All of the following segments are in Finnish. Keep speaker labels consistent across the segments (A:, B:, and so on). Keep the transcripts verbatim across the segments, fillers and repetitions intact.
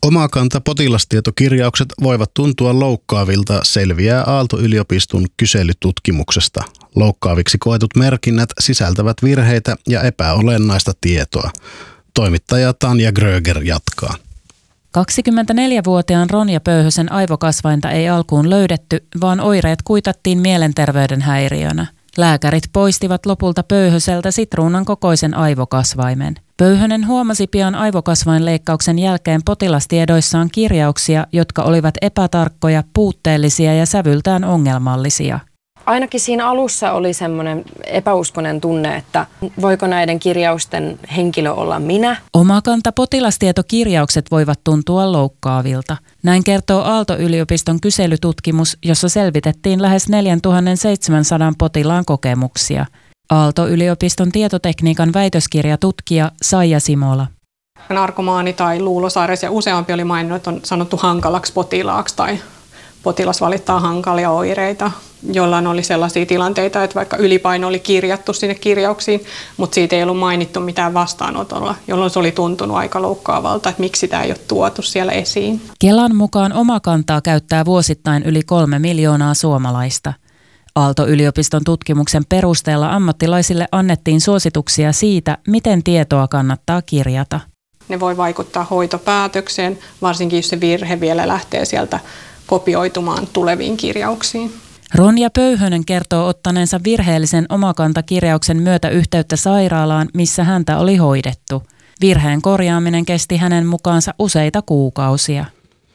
A: Omakanta potilastietokirjaukset voivat tuntua loukkaavilta, selviää Aalto-yliopiston kyselytutkimuksesta. Loukkaaviksi koetut merkinnät sisältävät virheitä ja epäolennaista tietoa. Toimittaja Tanja Gröger jatkaa.
B: kaksikymmentäneljävuotiaan Ronja Pöyhösen aivokasvainta ei alkuun löydetty, vaan oireet kuitattiin mielenterveyden häiriönä. Lääkärit poistivat lopulta Pöyhöseltä sitruunan kokoisen aivokasvaimen. Pöyhönen huomasi pian aivokasvainleikkauksen jälkeen potilastiedoissaan kirjauksia, jotka olivat epätarkkoja, puutteellisia ja sävyltään ongelmallisia.
C: Ainakin siinä alussa oli semmoinen epäuskoinen tunne, että voiko näiden kirjausten henkilö olla minä.
B: Omakanta potilastietokirjaukset voivat tuntua loukkaavilta. Näin kertoo Aalto-yliopiston kyselytutkimus, jossa selvitettiin lähes neljätuhattaseitsemänsataa potilaan kokemuksia. Aalto-yliopiston tietotekniikan väitöskirjatutkija Saija Simola.
D: Narkomaani tai luulosairaus ja useampi oli maininnut, että on sanottu hankalaksi potilaaksi tai potilas valittaa hankalia oireita, jollain oli sellaisia tilanteita, että vaikka ylipaino oli kirjattu sinne kirjauksiin, mutta siitä ei ollut mainittu mitään vastaanotolla, jolloin se oli tuntunut aika loukkaavalta, että miksi sitä ei ole tuotu siellä esiin.
B: Kelan mukaan Omakantaa käyttää vuosittain yli kolme miljoonaa suomalaista. Aalto-yliopiston tutkimuksen perusteella ammattilaisille annettiin suosituksia siitä, miten tietoa kannattaa kirjata.
D: Ne voi vaikuttaa hoitopäätökseen, varsinkin jos se virhe vielä lähtee sieltä kopioitumaan tuleviin kirjauksiin.
B: Ronja Pöyhönen kertoo ottaneensa virheellisen Omakanta-kirjauksen myötä yhteyttä sairaalaan, missä häntä oli hoidettu. Virheen korjaaminen kesti hänen mukaansa useita kuukausia.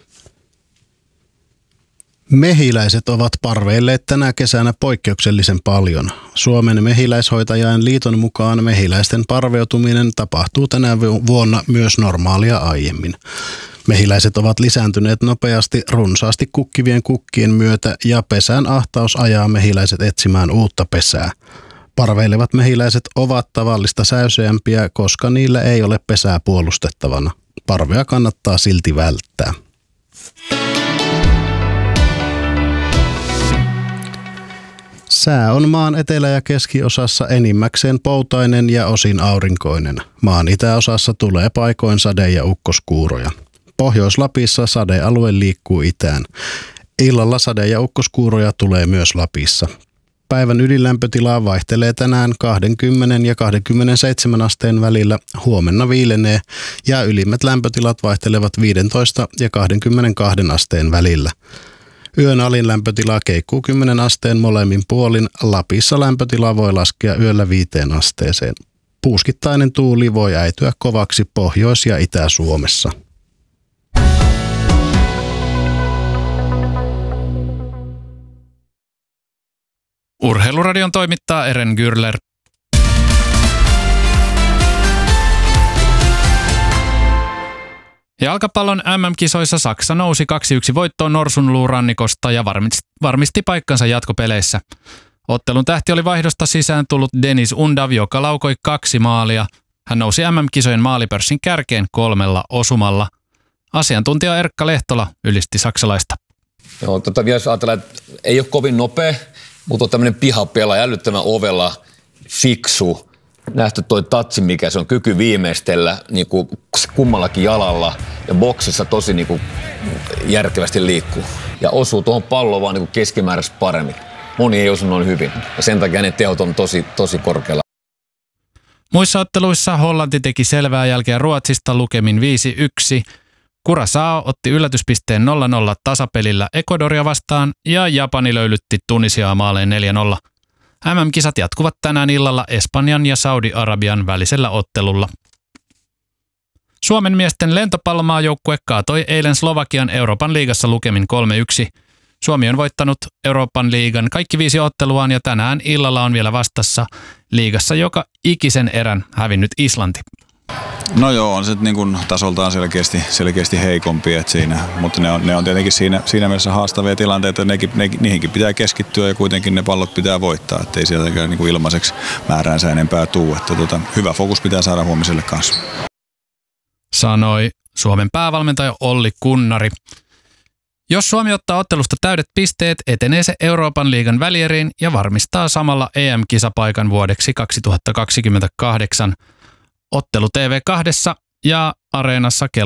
A: Mehiläiset ovat parveilleet tänä kesänä poikkeuksellisen paljon. Suomen mehiläishoitajain liiton mukaan mehiläisten parveutuminen tapahtuu tänä vuonna myös normaalia aiemmin. Mehiläiset ovat lisääntyneet nopeasti runsaasti kukkivien kukkien myötä ja pesän ahtaus ajaa mehiläiset etsimään uutta pesää. Parveilevat mehiläiset ovat tavallista säyseämpiä, koska niillä ei ole pesää puolustettavana. Parvea kannattaa silti välttää. Sää on maan etelä- ja keskiosassa enimmäkseen poutainen ja osin aurinkoinen. Maan itäosassa tulee paikoin sade- ja ukkoskuuroja. Pohjois-Lapissa sadealue liikkuu itään. Illalla sade- ja ukkoskuuroja tulee myös Lapissa. Päivän ylilämpötila vaihtelee tänään kaksikymmentä ja kaksikymmentäseitsemän asteen välillä, huomenna viilenee ja ylimmät lämpötilat vaihtelevat viisitoista ja kaksikymmentäkaksi asteen välillä. Yön alin lämpötila keikkuu kymmenen asteen molemmin puolin. Lapissa lämpötila voi laskea yöllä viiteen asteeseen. Puuskittainen tuuli voi äityä kovaksi Pohjois- ja Itä-Suomessa.
E: Urheiluradion toimittaa Eren Gürler. Jalkapallon M M-kisoissa Saksa nousi kaksi yksi voittoon Norsunluurannikosta ja varmisti paikkansa jatkopeleissä. Ottelun tähti oli vaihdosta sisään tullut Denis Undav, joka laukoi kaksi maalia. Hän nousi M M-kisojen maalipörssin kärkeen kolmella osumalla. Asiantuntija Erkka Lehtola ylisti saksalaista.
F: Joo, tota, jos ajatellaan, että ei ole kovin nopea, mutta on tämmöinen pihapelaaja, älyttömän ovella, fiksu. Nähty toi tatsi, mikä se on, kyky viimeistellä niin kuin kummallakin jalalla ja boksissa tosi niin kuin järkevästi liikkuu. Ja osuu tuohon palloon vaan niin kuin keskimääräisesti paremmin. Moni ei osu noin hyvin ja sen takia ne tehot on tosi, tosi korkealla.
E: Muissa otteluissa Hollanti teki selvää jälkeä Ruotsista lukemin viisi yksi. Curaçao otti yllätyspisteen nolla nolla tasapelillä Ecuadoria vastaan ja Japani löylytti Tunisiaa maaleen neljä nolla. M M-kisat jatkuvat tänään illalla Espanjan ja Saudi-Arabian välisellä ottelulla. Suomen miesten lentopallomaajoukkue kaatoi eilen Slovakian Euroopan liigassa lukemin kolme yksi. Suomi on voittanut Euroopan liigan kaikki viisi otteluaan ja tänään illalla on vielä vastassa liigassa joka ikisen erän hävinnyt Islanti.
G: No joo, on se niin kuin tasoltaan selkeästi, selkeästi heikompi, että siinä, mutta ne on, ne on tietenkin siinä, siinä mielessä haastavia tilanteita, että nekin, ne, niihinkin pitää keskittyä ja kuitenkin ne pallot pitää voittaa, ettei sieltäkään niin kuin ilmaiseksi määräänsä enempää tuu, että tota, hyvä fokus pitää saada huomiselle kanssa.
E: Sanoi Suomen päävalmentaja Olli Kunnari. Jos Suomi ottaa ottelusta täydet pisteet, etenee se Euroopan liigan välieriin ja varmistaa samalla E M-kisapaikan vuodeksi kaksituhattakaksikymmentäkahdeksan. Ottelu T V kaksi ja Areenassa kello